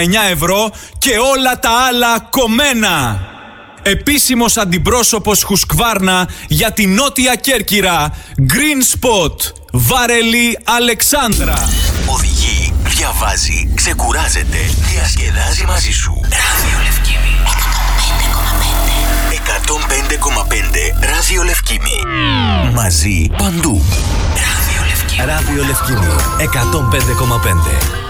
ευρώ και όλα τα άλλα κομμένα. Επίσημος αντιπρόσωπος Χουσκβάρνα για τη Νότια Κέρκυρα. Green Spot. Βαρελή Αλεξάνδρα. Οδηγεί, διαβάζει, ξεκουράζεται, διασκεδάζει μαζί σου. Ράδιο Λευκήμη 105,5 Ράδιο Λευκήμη. Μαζί παντού. Ράδιο Λευκήμη 105,5.